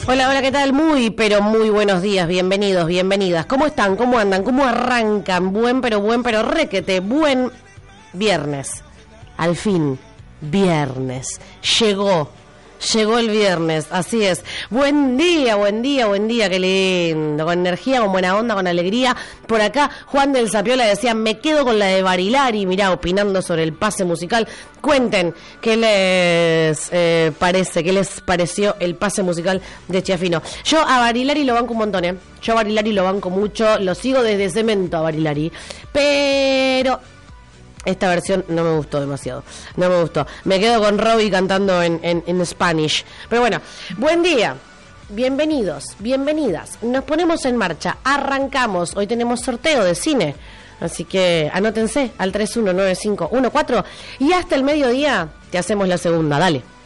Hola, hola, ¿qué tal? Muy, pero muy buenos días, bienvenidos, bienvenidas. ¿Cómo están? ¿Cómo andan? ¿Cómo arrancan? Buen, pero requete, buen viernes. Al fin, viernes. Llegó el viernes, así es. Buen día, qué lindo. Con energía, con buena onda, con alegría. Por acá, Juan del Zapiola decía, me quedo con la de Barilari. Mirá, opinando sobre el pase musical. Cuenten qué les parece, qué les pareció el pase musical de Chiafino. Yo a Barilari lo banco un montón, ¿eh? Yo a Barilari lo banco mucho, lo sigo desde Cemento a Barilari. Pero esta versión no me gustó demasiado. No me gustó. Me quedo con Robbie cantando en Spanish. Pero bueno, buen día. Bienvenidos, bienvenidas. Nos ponemos en marcha. Arrancamos. Hoy tenemos sorteo de cine. Así que anótense al 319514 y hasta el mediodía te hacemos la segunda. Dale.